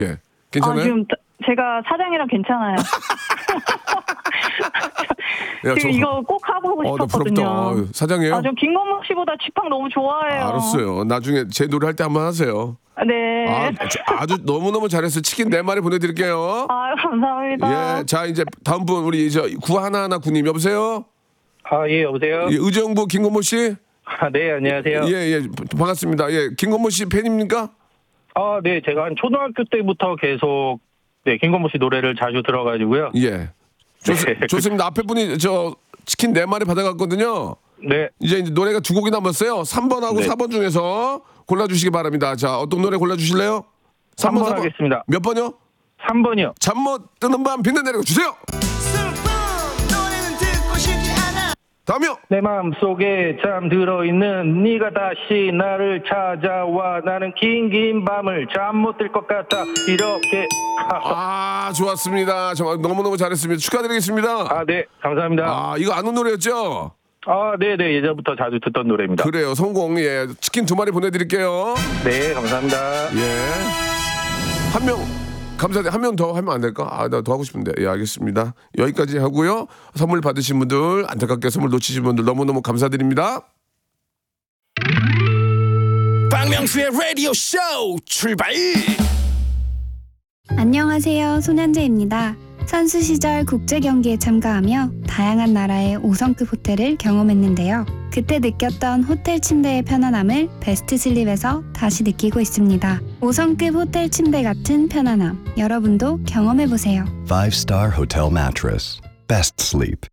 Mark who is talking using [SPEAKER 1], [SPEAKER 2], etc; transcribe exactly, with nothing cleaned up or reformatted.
[SPEAKER 1] 예. 괜찮아요?
[SPEAKER 2] 아, 지금 제가 사장이랑 괜찮아요.
[SPEAKER 1] 야,
[SPEAKER 2] 지금
[SPEAKER 1] 저,
[SPEAKER 2] 이거 꼭 하고
[SPEAKER 1] 어, 나
[SPEAKER 2] 싶었거든요.
[SPEAKER 1] 부럽다. 어, 사장이에요?
[SPEAKER 2] 아, 저 김건모 씨보다 쥐팡 너무 좋아해요.
[SPEAKER 1] 알았어요. 나중에 제 노래 할 때 한번 하세요.
[SPEAKER 2] 네.
[SPEAKER 1] 아, 아주 너무너무 잘했어요. 치킨 네 마리 보내드릴게요.
[SPEAKER 2] 아, 감사합니다.
[SPEAKER 1] 예. 자, 이제 다음 분, 우리 저 구하나하나 군님, 여보세요?
[SPEAKER 3] 아, 예, 여보세요?
[SPEAKER 1] 예, 의정부 김건모 씨?
[SPEAKER 3] 아, 네, 안녕하세요.
[SPEAKER 1] 예, 예. 반갑습니다. 예. 김건모 씨 팬입니까?
[SPEAKER 3] 아, 네, 제가 한 초등학교 때부터 계속, 네, 김건모 씨 노래를 자주 들어가지고요.
[SPEAKER 1] 예. 좋,
[SPEAKER 3] 네.
[SPEAKER 1] 좋습니다. 앞에 분이 저 치킨 네 마리 받아갔거든요.
[SPEAKER 3] 네.
[SPEAKER 1] 이제, 이제 노래가 두 곡이 남았어요. 삼 번하고
[SPEAKER 3] 네.
[SPEAKER 1] 사 번 중에서 골라주시기 바랍니다. 자, 어떤 노래 골라주실래요?
[SPEAKER 3] 삼 번 하겠습니다.
[SPEAKER 1] 몇 번요?
[SPEAKER 3] 삼 번이요.
[SPEAKER 1] 잠 못 드는 밤 빛내 내리고 주세요. 다음이요.
[SPEAKER 3] 내 마음속에 잠들어 있는 네가 다시 나를 찾아와. 나는 긴긴 밤을 잠 못 들 것 같아. 이렇게.
[SPEAKER 1] 아, 좋았습니다. 정말 너무너무 잘했습니다. 축하드리겠습니다.
[SPEAKER 3] 아, 네, 감사합니다.
[SPEAKER 1] 아, 이거 아는 노래였죠?
[SPEAKER 3] 아, 네, 네, 예전부터 자주 듣던 노래입니다.
[SPEAKER 1] 그래요. 성공. 예. 치킨 두 마리 보내드릴게요.
[SPEAKER 3] 네, 감사합니다.
[SPEAKER 1] 예. 한 명, 감사합니다. 한 명 더 하면 안 될까? 아, 나 더 하고 싶은데. 예, 알겠습니다. 여기까지 하고요. 선물 받으신 분들, 안타깝게 선물 놓치신 분들 너무너무 감사드립니다.
[SPEAKER 4] 박명수의 라디오 쇼 출발!
[SPEAKER 5] 안녕하세요. 손현재입니다. 선수 시절 국제 경기에 참가하며 다양한 나라의 오 성급 호텔을 경험했는데요. 그때 느꼈던 호텔 침대의 편안함을 베스트 슬립에서 다시 느끼고 있습니다. 오 성급 호텔 침대 같은 편안함, 여러분도 경험해보세요.
[SPEAKER 6] five star Hotel Mattress. Best sleep